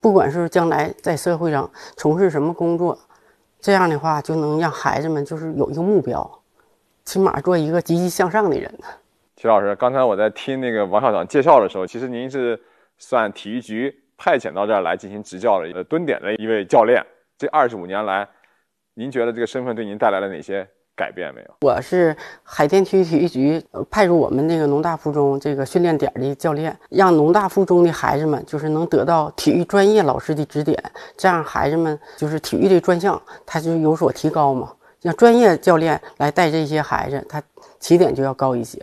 不管是将来在社会上从事什么工作，这样的话就能让孩子们就是有一个目标，起码做一个积极向上的人。 齐老师，刚才我在听那个王校长介绍的时候，其实您是算体育局派遣到这儿来进行执教的蹲点的一位教练。这25年来，您觉得这个身份对您带来了哪些改变没有？ 我是海淀区体育局派入我们那个农大附中这个训练点的教练，让农大附中的孩子们就是能得到体育专业老师的指点，这样孩子们就是体育的专项他就有所提高嘛。让专业教练来带这些孩子，他起点就要高一些。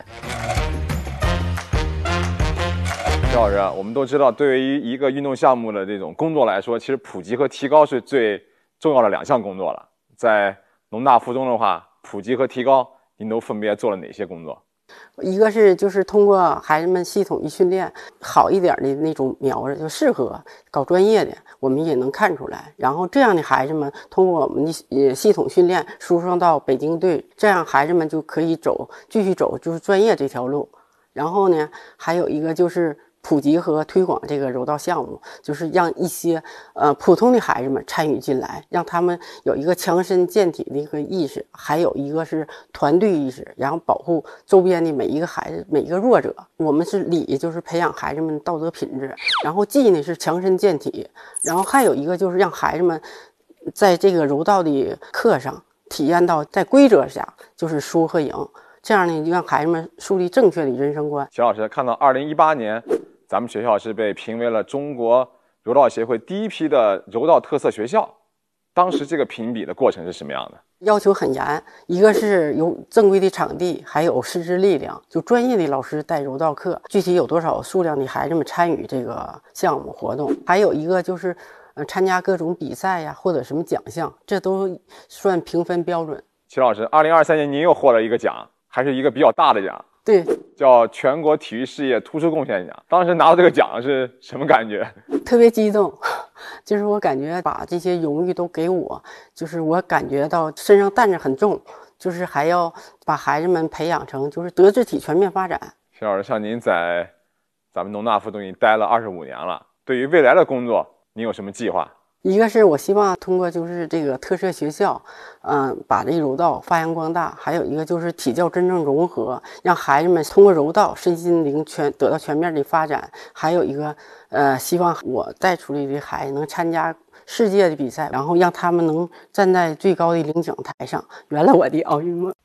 齐老师，我们都知道，对于一个运动项目的这种工作来说，其实普及和提高是最重要的2项工作了。在农大附中的话，普及和提高，您都分别做了哪些工作？ 一个是就是通过孩子们系统的训练，好一点的那种苗子就适合搞专业的，我们也能看出来。然后这样的孩子们通过我们的系统训练输送到北京队，这样孩子们就可以继续走就是专业这条路。然后呢，还有一个就是普及和推广这个柔道项目，就是让一些普通的孩子们参与进来，让他们有一个强身健体的一个意识，还有一个是团队意识，然后保护周边的每一个孩子，每一个弱者。我们是礼，就是培养孩子们道德品质，然后技呢是强身健体，然后还有一个就是让孩子们在这个柔道的课上体验到在规则下就是输和赢，这样呢让孩子们树立正确的人生观。 齐老师，看到2018年咱们学校是被评为了中国柔道协会第一批的柔道特色学校，当时这个评比的过程是什么样的？ 要求很严，一个是有正规的场地，还有师资力量，就专业的老师带柔道课，具体有多少数量的孩子们参与这个项目活动，还有一个就是参加各种比赛呀，或者什么奖项，这都算评分标准。 齐老师，2023年您又获了一个奖，还是一个比较大的奖。 对， 叫全国体育事业突出贡献奖。当时拿到这个奖是什么感觉？ 特别激动，就是我感觉把这些荣誉都给我，就是我感觉到身上担子很重，就是还要把孩子们培养成就是德智体全面发展。 徐老师，像您在咱们农大附中已经待了25年了，对于未来的工作，您有什么计划？ 一个是我希望通过就是这个特色学校，把这柔道发扬光大；还有一个就是体教真正融合，让孩子们通过柔道身心灵得到全面的发展；还有一个希望我带出来的孩子能参加世界的比赛，然后让他们能站在最高的领奖台上，圆了我的奥运梦。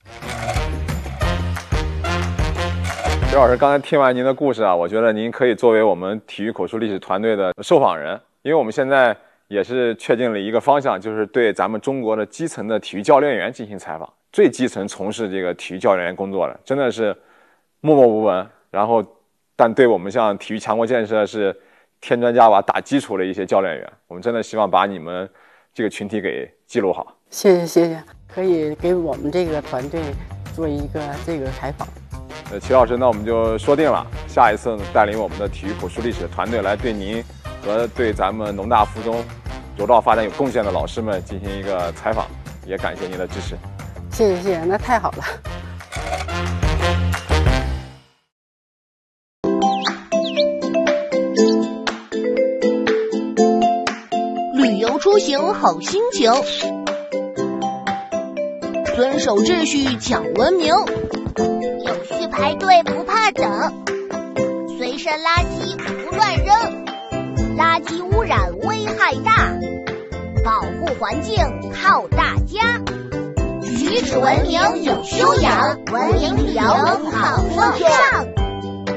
徐老师，刚才听完您的故事啊，我觉得您可以作为我们体育口述历史团队的受访人，因为我们现在也是确定了一个方向，就是对咱们中国的基层的体育教练员进行采访。最基层从事这个体育教练员工作的，真的是默默无闻，然后但对我们像体育强国建设是添砖加瓦打基础的一些教练员，我们真的希望把你们这个群体给记录好。 谢谢，可以给我们这个团队做一个这个采访。 齐老师，那我们就说定了，下一次带领我们的体育口述历史团队来对您和对咱们农大附中柔道发展有贡献的老师们进行一个采访，也感谢您的支持。 谢谢，那太好了。 旅游出行好心情，遵守秩序讲文明， 有序排队不怕等，随身垃圾不乱扔，垃圾污染危害大，保护环境靠大家。举止文明有修养，文明旅游好风尚。